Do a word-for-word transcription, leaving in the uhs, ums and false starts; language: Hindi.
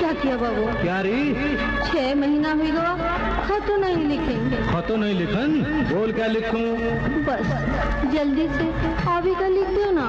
क्या किया बाबू? क्या री? छह महीना हुई गवा, खतो नहीं लिखेंगे। खतो नहीं लिखन? बोल क्या लिखूं? बस जल्दी से अभी का लिख दो ना।